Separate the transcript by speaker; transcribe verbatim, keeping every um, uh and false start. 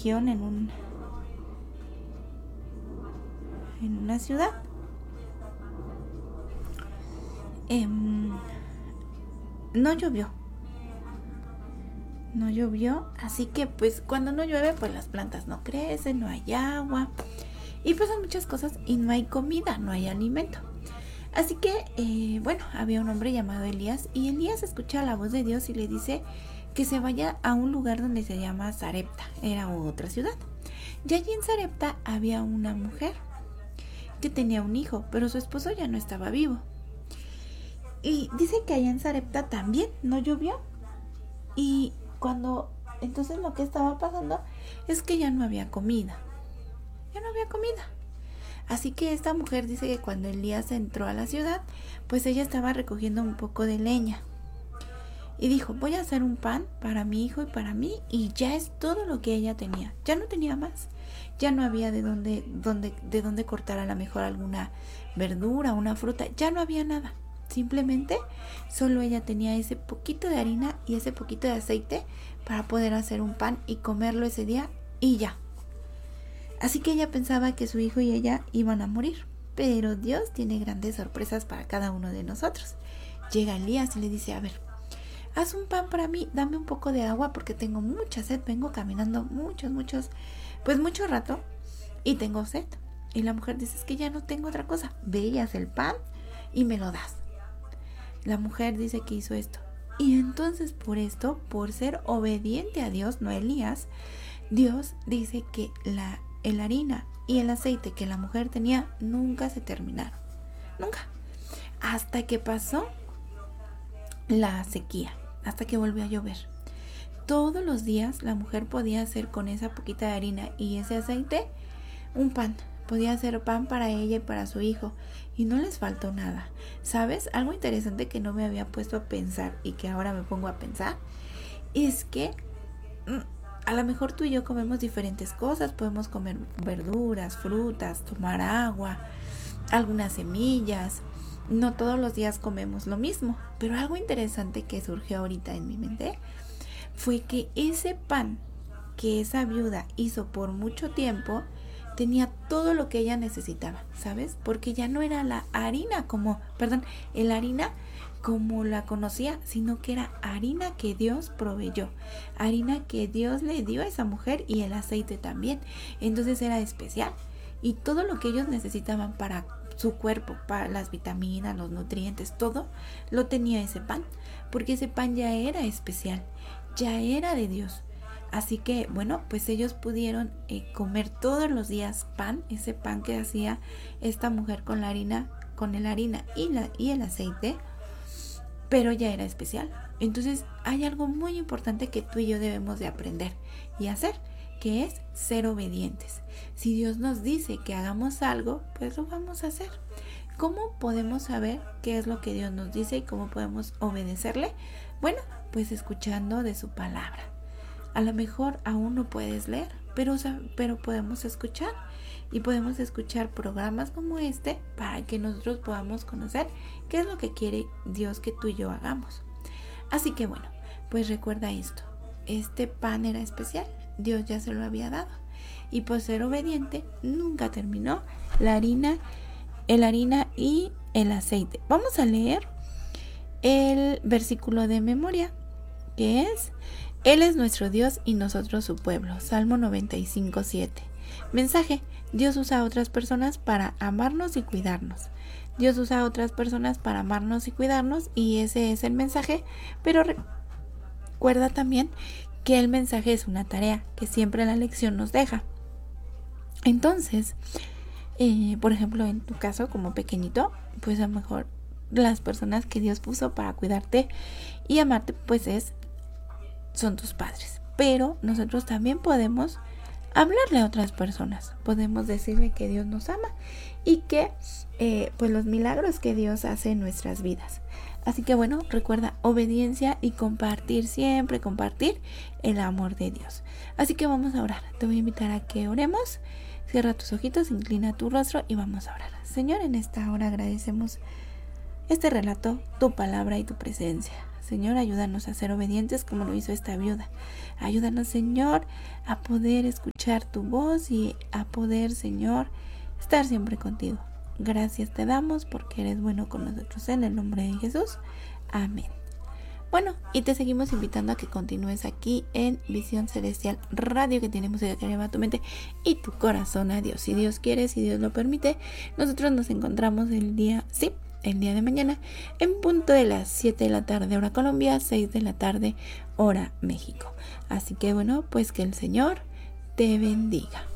Speaker 1: región, en un en una ciudad. Eh, no llovió. No llovió, así que pues cuando no llueve pues las plantas no crecen, no hay agua y pasan muchas cosas y no hay comida, no hay alimento. Así que, eh, bueno, había un hombre llamado Elías y Elías escucha la voz de Dios y le dice que se vaya a un lugar donde se llama Sarepta, era otra ciudad. Y allí en Sarepta había una mujer que tenía un hijo, pero su esposo ya no estaba vivo. Y dice que allá en Sarepta también no llovió. Y cuando, entonces lo que estaba pasando es que ya no había comida. Ya no había comida. Así que esta mujer dice que cuando Elías entró a la ciudad, pues ella estaba recogiendo un poco de leña. Y dijo, voy a hacer un pan para mi hijo y para mí. Y ya es todo lo que ella tenía. Ya no tenía más. Ya no había de dónde, dónde, de dónde cortar a lo mejor alguna verdura, una fruta. Ya no había nada. Simplemente solo ella tenía ese poquito de harina y ese poquito de aceite para poder hacer un pan y comerlo ese día y ya. Así que ella pensaba que su hijo y ella iban a morir. Pero Dios tiene grandes sorpresas para cada uno de nosotros. Llega Elías y le dice, a ver, haz un pan para mí, dame un poco de agua porque tengo mucha sed, vengo caminando muchos, muchos, pues mucho rato y tengo sed. Y la mujer dice, es que ya no tengo otra cosa, ve y haz el pan y me lo das. La mujer dice que hizo esto. Y entonces por esto, por ser obediente a Dios, no a Elías, Dios dice que la, el harina y el aceite que la mujer tenía nunca se terminaron. Nunca. Hasta que pasó la sequía, hasta que volvió a llover. Todos los días la mujer podía hacer con esa poquita de harina y ese aceite un pan. Podía hacer pan para ella y para su hijo y no les faltó nada. ¿Sabes? Algo interesante que no me había puesto a pensar y que ahora me pongo a pensar es que mm, a lo mejor tú y yo comemos diferentes cosas. Podemos comer verduras, frutas, tomar agua, algunas semillas. No todos los días comemos lo mismo, pero algo interesante que surgió ahorita en mi mente fue que ese pan que esa viuda hizo por mucho tiempo tenía todo lo que ella necesitaba, ¿sabes? Porque ya no era la harina como, perdón, el harina como la conocía, sino que era harina que Dios proveyó, harina que Dios le dio a esa mujer y el aceite también. Entonces era especial y todo lo que ellos necesitaban para su cuerpo, para las vitaminas, los nutrientes, todo lo tenía ese pan, porque ese pan ya era especial, ya era de Dios. Así que, bueno, pues ellos pudieron eh, comer todos los días pan, ese pan que hacía esta mujer con la harina, con el harina y, la, y el aceite, pero ya era especial. Entonces, hay algo muy importante que tú y yo debemos de aprender y hacer, que es ser obedientes. Si Dios nos dice que hagamos algo, pues lo vamos a hacer. ¿Cómo podemos saber qué es lo que Dios nos dice y cómo podemos obedecerle? Bueno, pues escuchando de su palabra. A lo mejor aún no puedes leer, pero, pero podemos escuchar y podemos escuchar programas como este para que nosotros podamos conocer qué es lo que quiere Dios que tú y yo hagamos. Así que bueno, pues recuerda esto, este pan era especial, Dios ya se lo había dado y por ser obediente nunca terminó la harina, el harina y el aceite. Vamos a leer el versículo de memoria que es: Él es nuestro Dios y nosotros su pueblo. Salmo noventa y cinco, siete. Mensaje: Dios usa a otras personas para amarnos y cuidarnos. Dios usa a otras personas para amarnos y cuidarnos, y ese es el mensaje. Pero recuerda también que el mensaje es una tarea que siempre la lección nos deja. Entonces, eh, por ejemplo, en tu caso como pequeñito, pues a lo mejor las personas que Dios puso para cuidarte y amarte, pues es son tus padres. Pero nosotros también podemos hablarle a otras personas, podemos decirle que Dios nos ama y que eh, pues los milagros que Dios hace en nuestras vidas. Así que bueno, recuerda obediencia y compartir, siempre compartir el amor de Dios. Así que vamos a orar. Te voy a invitar a que oremos. Cierra tus ojitos, inclina tu rostro y vamos a orar. Señor, en esta hora agradecemos este relato, tu palabra y tu presencia. Señor, ayúdanos a ser obedientes como lo hizo esta viuda. Ayúdanos, Señor, a poder escuchar tu voz y a poder, Señor, estar siempre contigo. Gracias te damos porque eres bueno con nosotros. En el nombre de Jesús. Amén. Bueno, y te seguimos invitando a que continúes aquí en Visión Celestial Radio, que tiene música que eleva tu mente y tu corazón a Dios. Si Dios quiere, si Dios lo permite, nosotros nos encontramos el día, sí, el día de mañana, en punto de las siete de la tarde, hora Colombia, seis de la tarde, hora México. Así que bueno, pues que el Señor te bendiga.